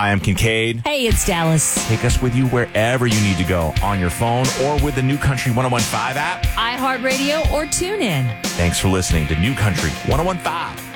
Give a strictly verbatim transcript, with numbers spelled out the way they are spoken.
Hi, I'm Kincaid. Hey, it's Dallas. Take us with you wherever you need to go, on your phone or with the New Country ten fifteen app. iHeartRadio or TuneIn. Thanks for listening to New Country ten fifteen.